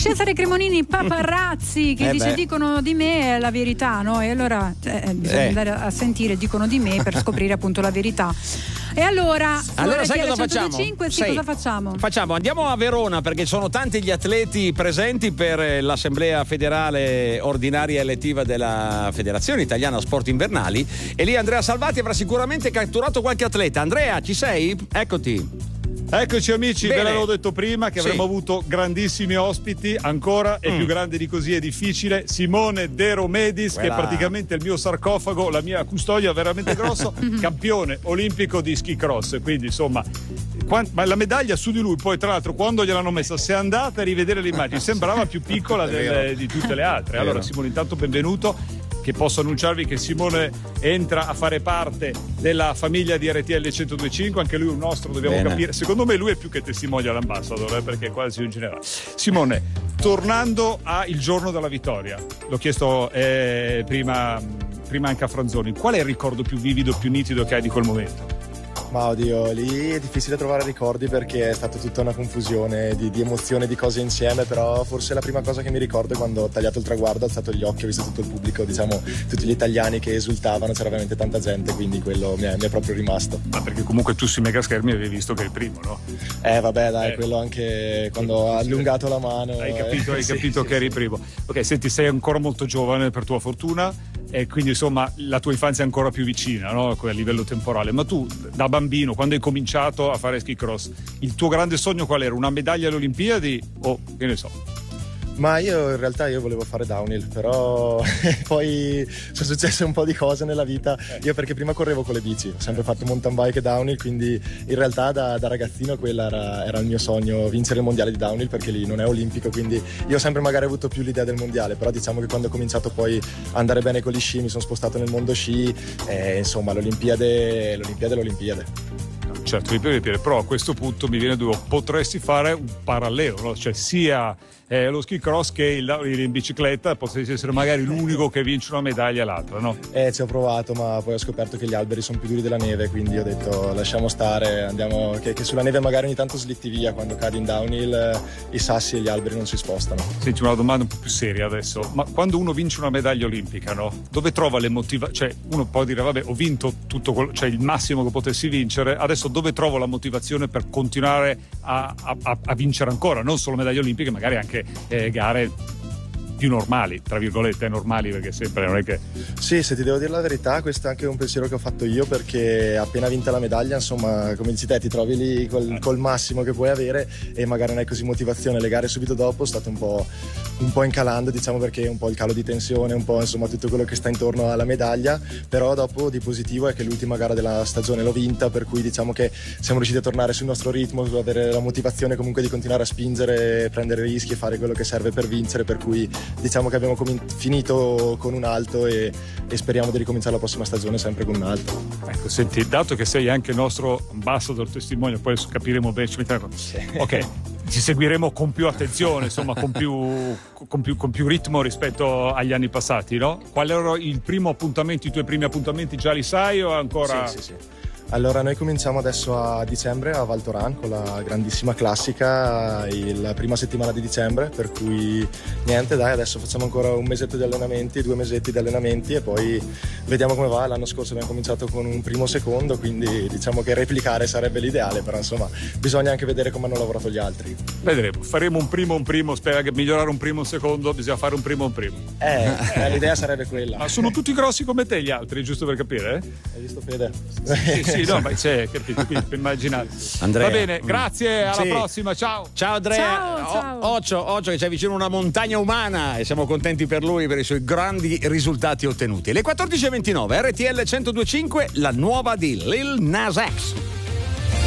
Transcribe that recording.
Cesare Cremonini, paparazzi, che dice dicono di me la verità, no? E allora bisogna andare a sentire dicono di me per scoprire appunto la verità. E allora sai cosa facciamo? Cosa facciamo? Andiamo a Verona, perché sono tanti gli atleti presenti per l'assemblea federale ordinaria elettiva della Federazione Italiana Sport Invernali, e lì Andrea Salvati avrà sicuramente catturato qualche atleta. Andrea, ci sei? Eccoti. Eccoci amici, Bene. ve l'avevo detto prima che avremmo avuto grandissimi ospiti, ancora e più grande di così è difficile. Simone De Romedis, che è praticamente il mio sarcofago, la mia custodia veramente grosso, campione olimpico di ski cross, quindi insomma ma la medaglia su di lui, poi tra l'altro quando gliel'hanno messa, se andate a rivedere le immagini, sembrava più piccola di tutte le altre. Allora Simone, intanto benvenuto, che posso annunciarvi che Simone entra a fare parte della famiglia di RTL 102.5, anche lui è un nostro, dobbiamo capire. Secondo me lui è più che testimonial ambassador, perché è quasi un generale. Simone, tornando a il giorno della vittoria, l'ho chiesto prima anche a Franzoni, qual è il ricordo più vivido, più nitido che hai di quel momento? Ma oddio, lì è difficile trovare ricordi perché è stata tutta una confusione di emozioni, di cose insieme, però forse la prima cosa che mi ricordo è quando ho tagliato il traguardo, ho alzato gli occhi, ho visto tutto il pubblico, diciamo tutti gli italiani che esultavano, c'era veramente tanta gente, quindi quello mi è proprio rimasto. Ma perché comunque tu sui megaschermi avevi visto che è il primo, no? Vabbè dai, quello anche quando ho allungato la mano. Hai capito che eri il primo. Ok, senti, sei ancora molto giovane per tua fortuna, e quindi insomma la tua infanzia è ancora più vicina, no? A livello temporale, ma tu da bambino, quando hai cominciato a fare ski cross, il tuo grande sogno qual era? Una medaglia alle Olimpiadi o che ne so? Ma in realtà volevo fare downhill, però poi sono successe un po' di cose nella vita. Io perché prima correvo con le bici, ho sempre fatto mountain bike e downhill, quindi in realtà da ragazzino quella era il mio sogno, vincere il mondiale di downhill, perché lì non è olimpico, quindi io ho sempre magari avuto più l'idea del mondiale, però diciamo che quando ho cominciato poi a andare bene con gli sci, mi sono spostato nel mondo sci, e insomma l'Olimpiade. Certo, però a questo punto mi viene due, potresti fare un parallelo, no? Cioè sia lo ski cross che il in bicicletta, potresti essere magari l'unico che vince una medaglia e l'altra, no? Ci ho provato, ma poi ho scoperto che gli alberi sono più duri della neve, quindi ho detto lasciamo stare, andiamo, che sulla neve magari ogni tanto slitti via, quando cadi in downhill i sassi e gli alberi non si spostano. Senti, una domanda un po' più seria adesso, ma quando uno vince una medaglia olimpica, no? Dove trova le motivazioni? Cioè uno può dire vabbè, ho vinto tutto quello, cioè il massimo che potessi vincere, adesso dove trovo la motivazione per continuare a vincere ancora, non solo medaglie olimpiche, magari anche gare più normali, tra virgolette normali, perché sempre non è che... Sì, se ti devo dire la verità, questo è anche un pensiero che ho fatto io, perché appena vinta la medaglia, insomma, come dici te, ti trovi lì col massimo che puoi avere e magari non hai così motivazione. Le gare subito dopo è stato un po' incalando, diciamo, perché un po' il calo di tensione, un po' insomma tutto quello che sta intorno alla medaglia, però dopo di positivo è che l'ultima gara della stagione l'ho vinta, per cui diciamo che siamo riusciti a tornare sul nostro ritmo, avere la motivazione comunque di continuare a spingere, prendere rischi e fare quello che serve per vincere, per cui diciamo che abbiamo finito con un alto e speriamo di ricominciare la prossima stagione sempre con un alto. Ecco, senti, dato che sei anche il nostro ambassador, testimone, poi capiremo bene, ok, ci seguiremo con più attenzione, insomma, con più ritmo rispetto agli anni passati, no? Qual era il primo appuntamento, i tuoi primi appuntamenti già li sai o ancora? Sì. Allora, noi cominciamo adesso a dicembre a Val Thorens con la grandissima classica, la prima settimana di dicembre, per cui niente, dai, adesso facciamo ancora un mesetto di allenamenti, 2 mesetti di allenamenti e poi vediamo come va. L'anno scorso abbiamo cominciato con un primo secondo, quindi diciamo che replicare sarebbe l'ideale, però insomma bisogna anche vedere come hanno lavorato gli altri. Vedremo, faremo un primo, spera che migliorare un primo, un secondo, bisogna fare un primo. L'idea sarebbe quella. Ma sono tutti grossi come te gli altri, giusto per capire? Hai visto, Fede? Sì, no, ma c'è, capito, quindi per immaginare. Andrea. Va bene, grazie, alla prossima, ciao Andrea. Ciao. Occhio che c'è vicino una montagna umana e siamo contenti per lui, per i suoi grandi risultati ottenuti. Le 14:29, RTL 102.5, la nuova di Lil Nas X.